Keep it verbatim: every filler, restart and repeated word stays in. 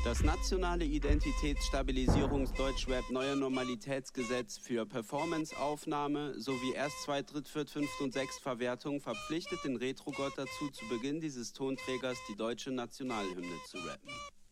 Das nationale Identitätsstabilisierungs-Deutschrap Neue Normalitätsgesetz für Performance-Aufnahme sowie Erst-, Zweit-, Dritt-, Viert-, Fünft- und Sechst-Verwertung verpflichtet den Retro-Gott dazu, zu Beginn dieses Tonträgers die deutsche Nationalhymne zu rappen.